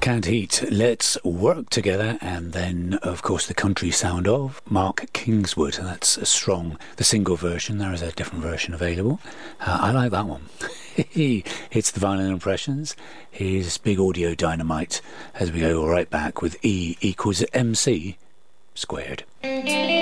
Canned Heat, Let's Work Together, and then, of course, the country sound of Mark Kingswood, and that's a strong, the single version. There is a different version available. I like that one. It's the Vinyl Impressions. Here's Big Audio Dynamite as we go right back with E equals MC squared.